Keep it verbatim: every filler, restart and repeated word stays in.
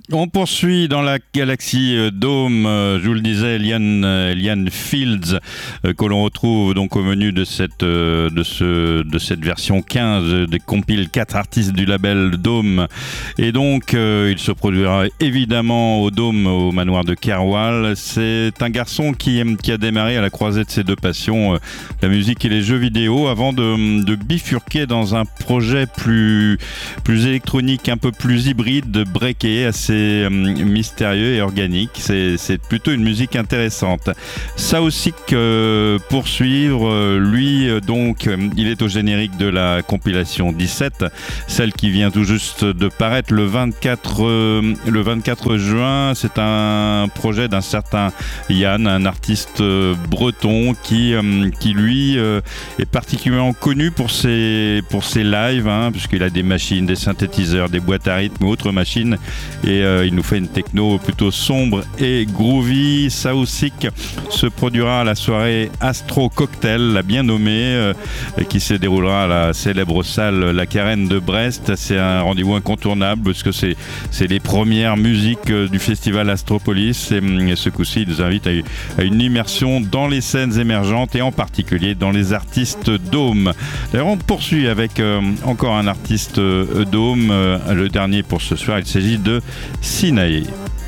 On poursuit dans la galaxie euh, Dome, euh, je vous le disais, Elian, euh, Elian Fields, euh, que l'on retrouve donc au menu de cette, euh, de ce, de cette version quinze, euh, des compile quatre artistes du label Dome. Et donc, euh, il se produira évidemment au Dome, au manoir de Kerwal. C'est un garçon qui, qui a démarré à la croisée de ses deux passions, euh, la musique et les jeux vidéo, avant de, de bifurquer dans un projet plus, plus électronique, un peu plus hybride, breaké, assez mystérieux et organique. C'est, c'est plutôt une musique intéressante. Ça aussi que poursuivre, lui donc, il est au générique de la compilation dix-sept, celle qui vient tout juste de paraître le vingt-quatre, le vingt-quatre juin. C'est un projet d'un certain Yann, un artiste breton qui, qui lui est particulièrement connu pour ses, pour ses lives, hein, puisqu'il a des machines, des synthétiseurs, des boîtes à rythme ou autres machines, et euh, il nous fait une techno plutôt sombre et groovy. Saousik se produira à la soirée Astro Cocktail, la bien nommée, euh, qui se déroulera à la célèbre salle La Carène de Brest. C'est un rendez-vous incontournable parce que c'est, c'est les premières musiques euh, du festival Astropolis, et, et ce coup-ci, il nous invite à, à une immersion dans les scènes émergentes et en particulier dans les artistes Dome. D'ailleurs, on poursuit avec euh, encore un artiste euh, Dome, euh, le dernier pour ce soir. Il s'agit de Sinae.